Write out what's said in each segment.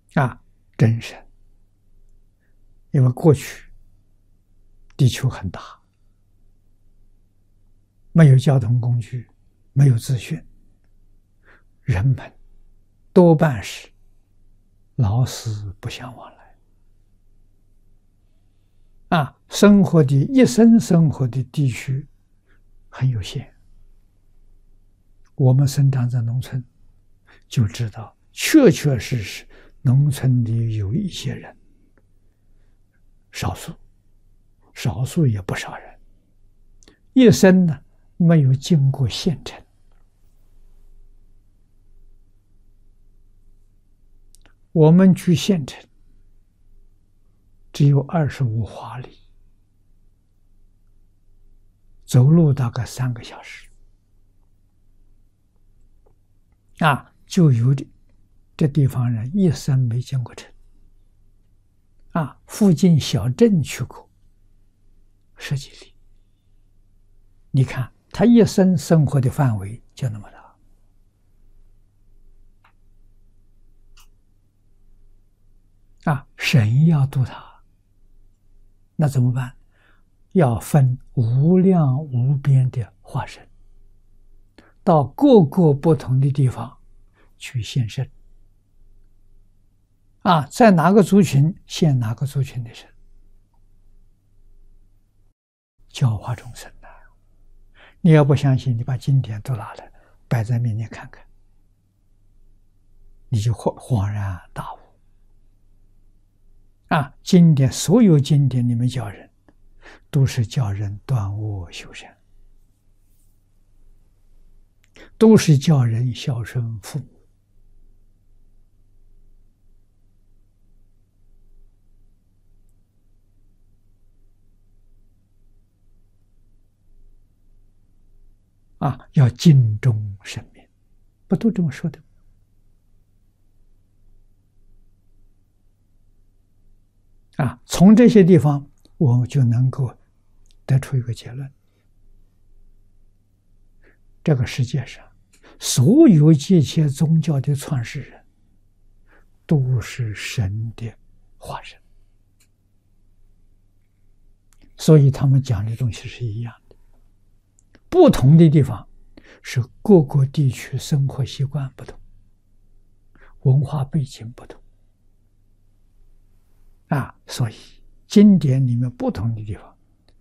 啊，真神。因为过去地球很大，没有交通工具，没有资讯，人们多半是老死不相往来啊，一生生活的地区很有限。我们生长在农村，就知道确确实实农村里有一些人，少数也不少人，一生呢没有经过县城。我们去县城只有25华里，走路大概3个小时啊，就有这地方人一生没进过城啊，附近小镇去过10几里。你看他一生生活的范围就那么大啊，神要度他，那怎么办？要分无量无边的化身，到各个不同的地方去现身啊，在哪个族群现哪个族群的身，教化众生的。你要不相信，你把经典都拿来摆在面前看看，你就恍然大悟啊！经典，所有经典里面教人，都是教人断恶修善，都是教人孝顺父母啊，要敬重生命，不都这么说的啊？从这些地方，我们就能够得出一个结论：这个世界上所有这些宗教的创始人，都是神的化身，所以他们讲的东西是一样的。不同的地方是各个地区生活习惯不同，文化背景不同啊，所以经典里面不同的地方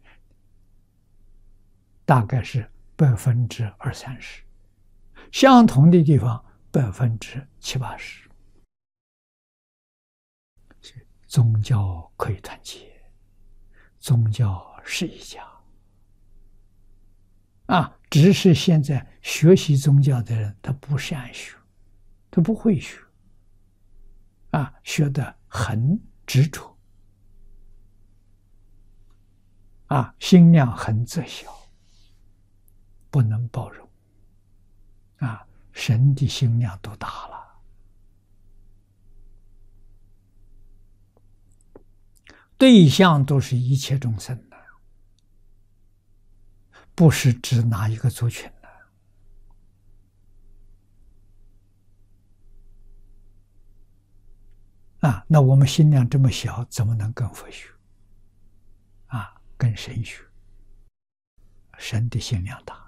大概是20%-30%，相同的地方70%-80%。宗教可以团结，宗教是一家啊，只是现在学习宗教的人他不善学，他不会学啊，学得很执着啊，心量很窄小，不能包容啊，神的心量都大了，对象都是一切众生的，不是指哪一个族群的啊。那我们心量这么小，怎么能跟佛学啊，跟神学？神的心量大。